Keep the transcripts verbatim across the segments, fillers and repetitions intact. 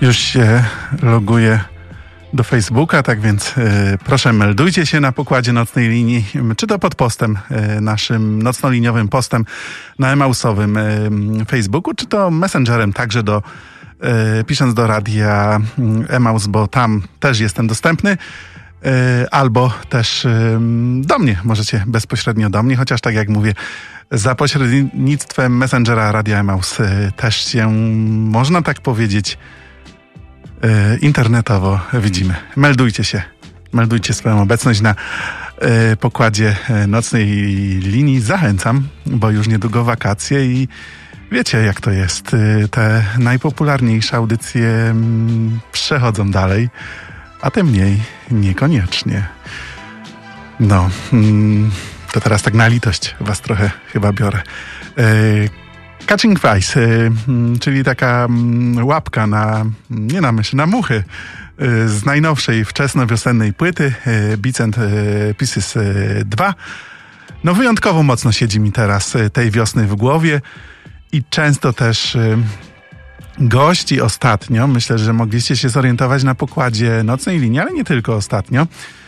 Już się loguję do Facebooka, tak więc y, proszę meldujcie się na pokładzie Nocnej Linii, czy to pod postem, y, naszym nocnoliniowym postem na emausowym y, Facebooku, czy to messengerem także do, y, pisząc do radia y, Emaus, bo tam też jestem dostępny, y, albo też y, do mnie, możecie bezpośrednio do mnie, chociaż tak jak mówię, za pośrednictwem messengera radia Emaus y, też się, można tak powiedzieć, internetowo widzimy. Meldujcie się. Meldujcie swoją obecność na y, pokładzie Nocnej Linii. Zachęcam, bo już niedługo wakacje i wiecie jak to jest. Y, te najpopularniejsze audycje y, przechodzą dalej, a te mniej niekoniecznie. No, y, to teraz tak na litość was trochę chyba biorę. Y, Catching Flies, y, y, czyli taka y, łapka na, nie na myszy, na muchy y, z najnowszej wczesnowiosennej płyty y, Beats and y, Pieces y, dwa. No wyjątkowo mocno siedzi mi teraz y, tej wiosny w głowie i często też y, gości ostatnio, myślę, że mogliście się zorientować na pokładzie Nocnej Linii, ale nie tylko ostatnio.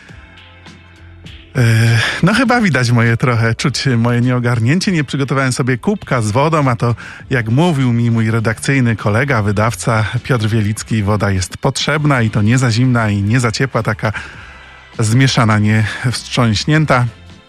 No chyba widać moje trochę, czuć moje nieogarnięcie. Nie przygotowałem sobie kubka z wodą, a to jak mówił mi mój redakcyjny kolega, wydawca Piotr Wielicki, woda jest potrzebna i to nie za zimna i nie za ciepła, taka zmieszana, nie wstrząśnięta.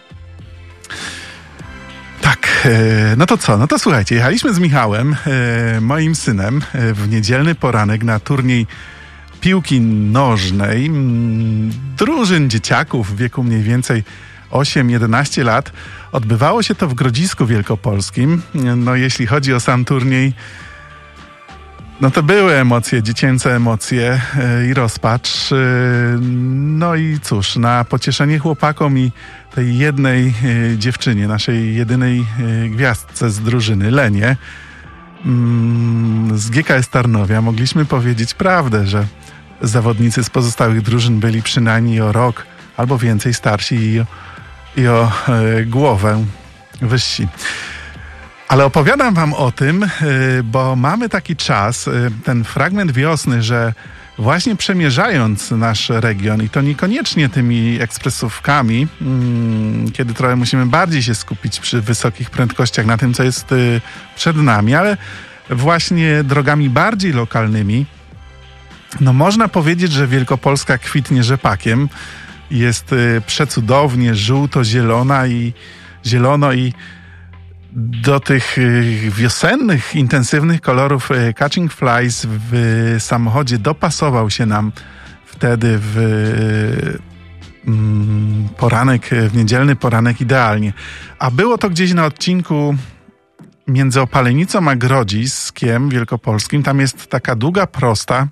Tak, no to co? No to słuchajcie, jechaliśmy z Michałem, moim synem, w niedzielny poranek na turniej piłki nożnej drużyn dzieciaków w wieku mniej więcej osiem jedenaście lat. Odbywało się to w Grodzisku Wielkopolskim. No jeśli chodzi o sam turniej, no to były emocje, dziecięce emocje i rozpacz. No i cóż, na pocieszenie chłopakom i tej jednej dziewczynie, naszej jedynej gwiazdce z drużyny, Lenie, z G K S Tarnowia, mogliśmy powiedzieć prawdę, że zawodnicy z pozostałych drużyn byli przynajmniej o rok albo więcej starsi i o, i o e, głowę wyżsi. Ale opowiadam wam o tym, e, bo mamy taki czas, e, ten fragment wiosny, że właśnie przemierzając nasz region i to niekoniecznie tymi ekspresówkami, mm, kiedy trochę musimy bardziej się skupić przy wysokich prędkościach na tym, co jest e, przed nami, ale właśnie drogami bardziej lokalnymi, no można powiedzieć, że Wielkopolska kwitnie rzepakiem. Jest y, przecudownie żółto-zielona i zielono i do tych y, wiosennych, intensywnych kolorów y, Catching Flies w y, samochodzie dopasował się nam wtedy w y, y, poranek, w niedzielny poranek idealnie. A było to gdzieś na odcinku między Opalenicą a Grodziskiem Wielkopolskim. Tam jest taka długa prosta.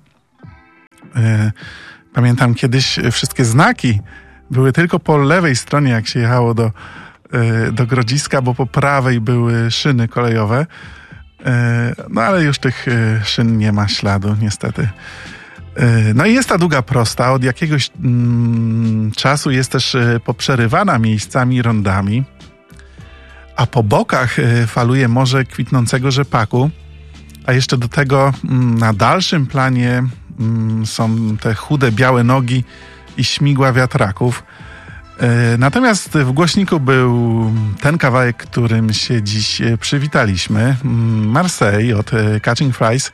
Pamiętam kiedyś wszystkie znaki były tylko po lewej stronie, jak się jechało do, do Grodziska, bo po prawej były szyny kolejowe. No ale już tych szyn nie ma śladu, niestety. No i jest ta długa prosta. Od jakiegoś mm, czasu jest też poprzerywana miejscami rondami, a po bokach faluje morze kwitnącego rzepaku, a jeszcze do tego mm, na dalszym planie są te chude, białe nogi i śmigła wiatraków. Natomiast w głośniku był ten kawałek, którym się dziś przywitaliśmy. Marseille od Catching Flies.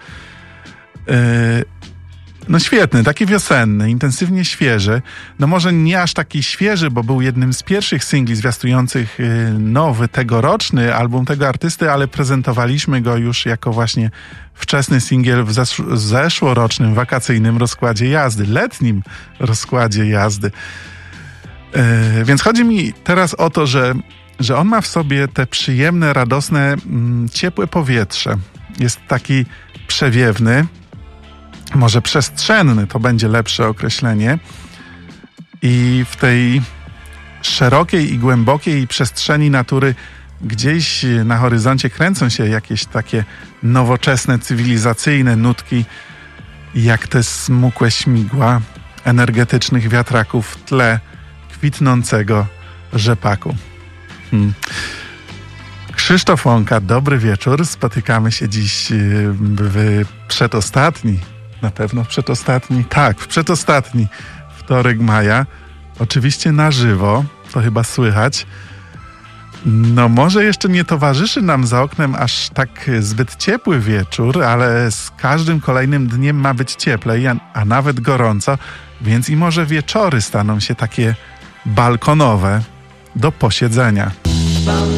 No świetny, taki wiosenny, intensywnie świeży. No może nie aż taki świeży, bo był jednym z pierwszych singli zwiastujących nowy, tegoroczny album tego artysty, ale prezentowaliśmy go już jako właśnie wczesny singiel w zesz- zeszłorocznym wakacyjnym rozkładzie jazdy, letnim rozkładzie jazdy. Yy, więc chodzi mi teraz o to, że, że on ma w sobie te przyjemne, radosne, mm, ciepłe powietrze. Jest taki przewiewny, może przestrzenny, to będzie lepsze określenie. I w tej szerokiej i głębokiej przestrzeni natury gdzieś na horyzoncie kręcą się jakieś takie nowoczesne, cywilizacyjne nutki, jak te smukłe śmigła energetycznych wiatraków w tle kwitnącego rzepaku. Hmm. Krzysztof Łąka, dobry wieczór. Spotykamy się dziś w przedostatni Na pewno w przedostatni, tak, w przedostatni wtorek maja. Oczywiście na żywo, to chyba słychać. No może jeszcze nie towarzyszy nam za oknem aż tak zbyt ciepły wieczór, ale z każdym kolejnym dniem ma być cieplej, a, a nawet gorąco, więc i może wieczory staną się takie balkonowe do posiedzenia.